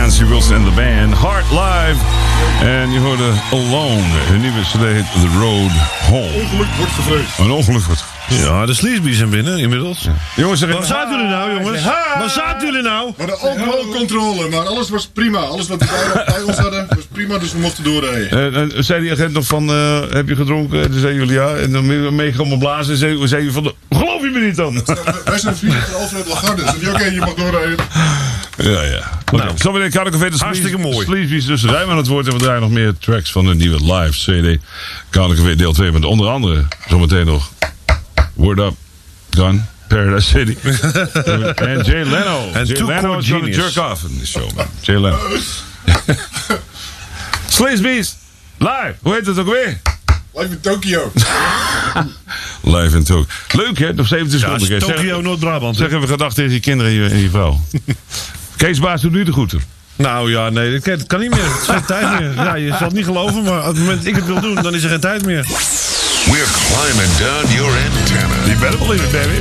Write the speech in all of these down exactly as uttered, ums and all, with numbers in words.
Nancy Wilson en The Band. Hard Live. En je hoorde Alone. Hun nieuwe cd heet The Road Home. Ongeluk wordt gevreesd. Een ongeluk wordt Ja, de Sleazebees zijn binnen inmiddels. Ja. Jongens, zeg waar zaten jullie nou, jongens? Waar zaten jullie nou? Maar de alcoholcontrole, maar alles was prima. Alles wat we bij, bij ons hadden was prima, dus we mochten doorrijden. En, en zei die agent nog van, uh, heb je gedronken? En toen zeiden jullie ja. En dan meegekomen blazen. En zei, zei je van, geloof je me niet dan? Wij zijn vrienden van Alfred Lagarde. Dus oké, okay, je mag doorrijden. Ja, ja. Okay. Nou, zo meteen Karneval de hartstikke mooi. Sleazebees dus ruim aan het woord. En we draaien nog meer tracks van de nieuwe live C D. Karneval deel twee. Met onder andere, zometeen nog, Word Up, Gun, Paradise City. En Jay Leno. En Jay Leno is gonna jerk off in de show, man. Jay Leno. Sleazebees, live. Hoe heet het ook weer? Live in Tokio. Live in Tokio. Leuk, hè? Nog zeventien seconden. Ja, Tokio, Noord-Brabant. Zeg even gedacht tegen je kinderen en je, en je vrouw. Kees Baas doet nu de groeten. Nou ja, nee, dat kan, dat kan niet meer. Het is geen tijd meer. Ja, je zal het niet geloven, maar op het moment dat ik het wil doen, dan is er geen tijd meer. We're climbing down your antenna. You better believe it, baby.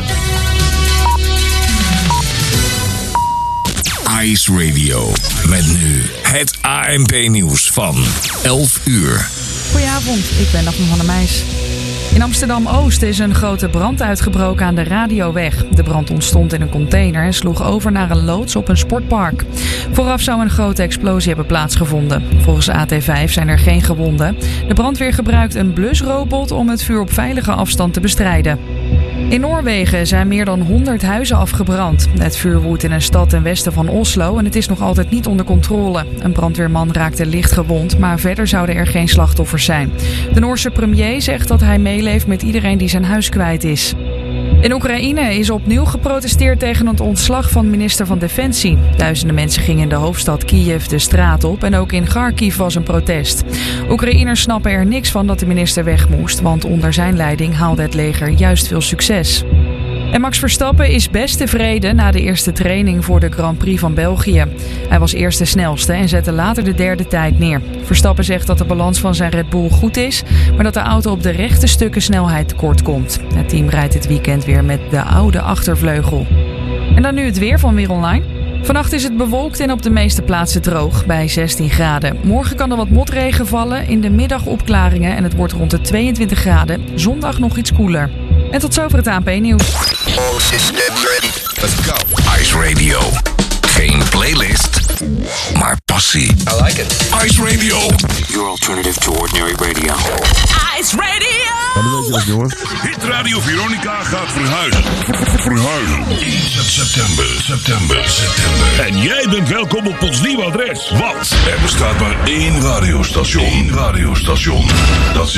Ice Radio. Met nu het A N P-nieuws van elf uur. Goedenavond, ik ben Daphne van der Meijs. In Amsterdam-Oost is een grote brand uitgebroken aan de Radioweg. De brand ontstond in een container en sloeg over naar een loods op een sportpark. Vooraf zou een grote explosie hebben plaatsgevonden. Volgens A T vijf zijn er geen gewonden. De brandweer gebruikt een blusrobot om het vuur op veilige afstand te bestrijden. In Noorwegen zijn meer dan honderd huizen afgebrand. Het vuur woedt in een stad ten westen van Oslo en het is nog altijd niet onder controle. Een brandweerman raakte licht gewond, maar verder zouden er geen slachtoffers zijn. De Noorse premier zegt dat hij meeleeft met iedereen die zijn huis kwijt is. In Oekraïne is opnieuw geprotesteerd tegen het ontslag van minister van Defensie. Duizenden mensen gingen in de hoofdstad Kiev de straat op en ook in Kharkiv was een protest. Oekraïners snappen er niks van dat de minister weg moest, want onder zijn leiding haalde het leger juist veel succes. En Max Verstappen is best tevreden na de eerste training voor de Grand Prix van België. Hij was eerst de snelste en zette later de derde tijd neer. Verstappen zegt dat de balans van zijn Red Bull goed is, maar dat de auto op de rechte stukken snelheid tekort komt. Het team rijdt dit weekend weer met de oude achtervleugel. En dan nu het weer van Weer Online. Vannacht is het bewolkt en op de meeste plaatsen droog bij zestien graden. Morgen kan er wat motregen vallen, in de middag opklaringen en het wordt rond de tweeëntwintig graden. Zondag nog iets koeler. En tot zover het A N P-nieuws. All systems ready. Let's go. Ice Radio. Geen playlist, maar passie. I like it. Ice Radio. Your alternative to ordinary radio. Ice Radio! Wat weet je dat, jongen? Hit Radio Veronica gaat verhuizen. Verhuizen. één september, september, september. En jij bent welkom op ons nieuwe adres. Want er bestaat maar één radiostation. Eén radiostation. Dat is